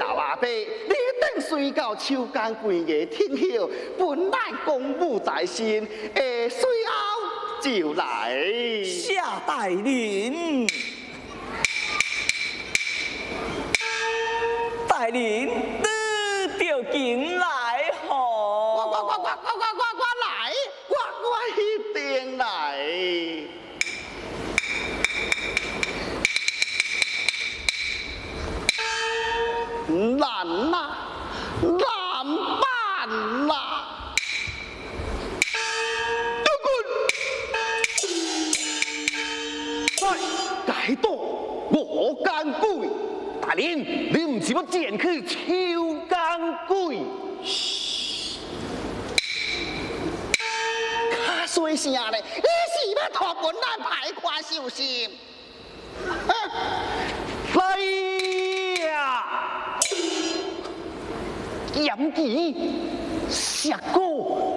老阿伯，你等睡到秋干贵嘅天晓，本来公务在身，随后就来。 下大人，大人，你就进来吼。 我来，我一定来。难呐，难办呐！该到我干鬼，大人，你唔是要捡去秋干鬼？卡水声咧，你是要托本咱歹看受心？来呀！严吉，石哥。